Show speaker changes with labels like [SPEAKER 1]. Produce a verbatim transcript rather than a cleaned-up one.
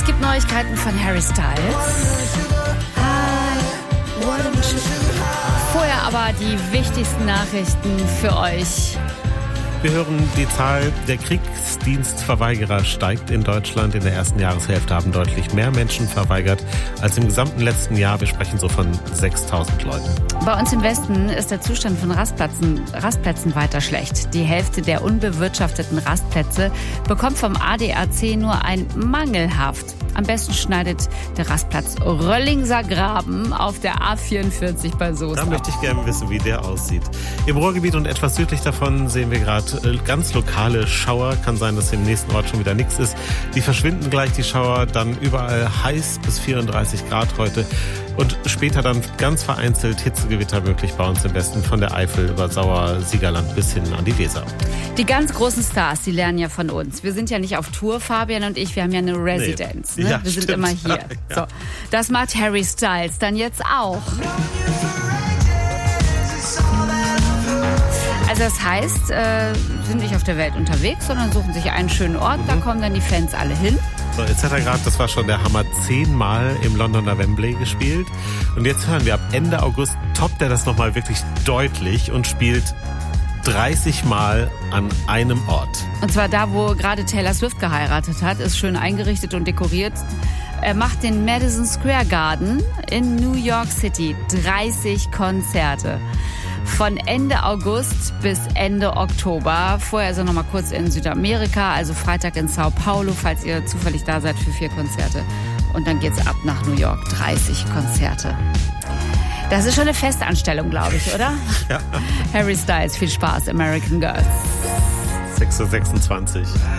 [SPEAKER 1] Es gibt Neuigkeiten von Harry Styles. Vorher aber die wichtigsten Nachrichten für euch.
[SPEAKER 2] Wir hören, die Zahl der Kriegsdienstverweigerer steigt in Deutschland. In der ersten Jahreshälfte haben deutlich mehr Menschen verweigert als im gesamten letzten Jahr. Wir sprechen so von sechstausend Leuten.
[SPEAKER 1] Bei uns im Westen ist der Zustand von Rastplätzen, Rastplätzen weiter schlecht. Die Hälfte der unbewirtschafteten Rastplätze bekommt vom A D A C nur ein mangelhaft. Am besten schneidet der Rastplatz Röllingser Graben auf der A vierundvierzig bei Soest.
[SPEAKER 2] Da möchte ich gerne wissen, wie der aussieht. Im Ruhrgebiet und etwas südlich davon sehen wir gerade ganz lokale Schauer. Kann sein, dass im nächsten Ort schon wieder nichts ist. Die verschwinden gleich, die Schauer. Dann überall heiß bis vierunddreißig Grad heute. Und später dann ganz vereinzelt Hitzegewitter möglich bei uns im Westen. Von der Eifel über Sauer-Siegerland bis hin an die Weser.
[SPEAKER 1] Die ganz großen Stars, die lernen ja von uns. Wir sind ja nicht auf Tour, Fabian und ich. Wir haben ja eine Residenz.
[SPEAKER 2] Nee.
[SPEAKER 1] Ne?
[SPEAKER 2] Ja,
[SPEAKER 1] wir sind
[SPEAKER 2] stimmt.
[SPEAKER 1] immer hier.
[SPEAKER 2] Ja.
[SPEAKER 1] So, das macht Harry Styles dann jetzt auch. Also das heißt, äh, sind nicht auf der Welt unterwegs, sondern suchen sich einen schönen Ort. Mhm. Da kommen dann die Fans alle hin.
[SPEAKER 2] So, jetzt hat er gerade, das war schon der Hammer, zehnmal im Londoner Wembley gespielt. Und jetzt hören wir, ab Ende August toppt er das nochmal wirklich deutlich und spielt dreißig Mal an einem Ort.
[SPEAKER 1] Und zwar da, wo gerade Taylor Swift geheiratet hat, ist schön eingerichtet und dekoriert. Er macht den Madison Square Garden in New York City. dreißig Konzerte. Von Ende August bis Ende Oktober. Vorher ist er noch mal kurz in Südamerika, also Freitag in Sao Paulo, falls ihr zufällig da seid für vier Konzerte. Und dann geht's ab nach New York. dreißig Konzerte. Das ist schon eine Festanstellung, glaube ich, oder?
[SPEAKER 2] Ja.
[SPEAKER 1] Harry Styles, viel Spaß, American Girls.
[SPEAKER 2] sechs Uhr sechsundzwanzig.